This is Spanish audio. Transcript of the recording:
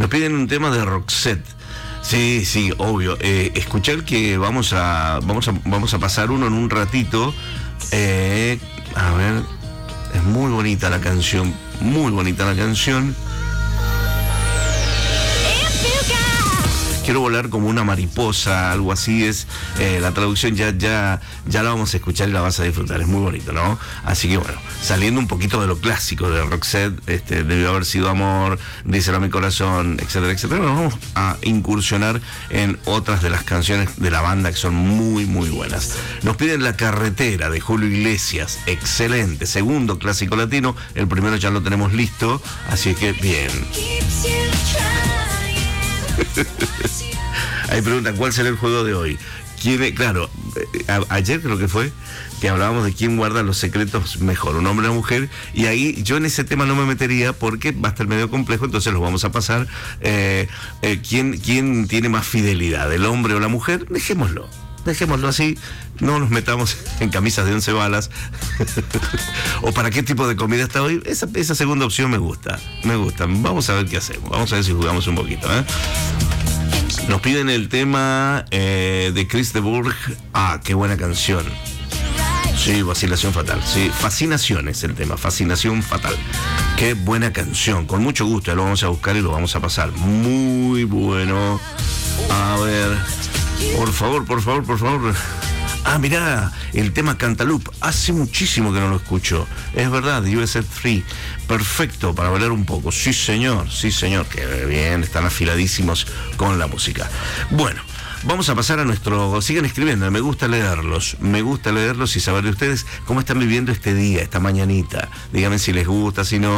Nos piden un tema de Roxette. Sí, sí, obvio. Escuchar que vamos a pasar uno en un ratito. A ver, es muy bonita la canción, muy bonita la canción. Quiero volar como una mariposa, algo así es la traducción, ya la vamos a escuchar y la vas a disfrutar, es muy bonito, ¿no? Así que bueno, saliendo un poquito de lo clásico de Roxette, debió haber sido amor, díselo a mi corazón, etcétera, etcétera. Nos vamos a incursionar en otras de las canciones de la banda que son muy, muy buenas. Nos piden La Carretera de Julio Iglesias, excelente, segundo clásico latino, el primero ya lo tenemos listo, así que bien. Ahí preguntan cuál será el juego de hoy. Claro, ayer creo que fue que hablábamos de quién guarda los secretos mejor, un hombre o una mujer, y ahí yo en ese tema no me metería porque va a estar medio complejo, entonces los vamos a pasar. ¿Quién tiene más fidelidad, el hombre o la mujer? Dejémoslo así, no nos metamos en camisas de 11 balas. O para qué tipo de comida está hoy. Esa segunda opción me gusta. Vamos a ver qué hacemos, vamos a ver si jugamos un poquito, Nos piden el tema de Chris de Burgh. Qué buena canción. Sí, Vacilación Fatal. Sí, Fascinación es el tema, Fascinación Fatal. Qué buena canción, con mucho gusto, ya lo vamos a buscar y lo vamos a pasar. Muy bueno. A ver, por favor. Mirá, el tema Cantaloupe. Hace muchísimo que no lo escucho. Es verdad, USA 3. Perfecto, para bailar un poco. Sí, señor. Qué bien, están afiladísimos con la música. Bueno, vamos a pasar a nuestro... Sigan escribiendo, me gusta leerlos y saber de ustedes cómo están viviendo este día, esta mañanita. Díganme si les gusta, si no.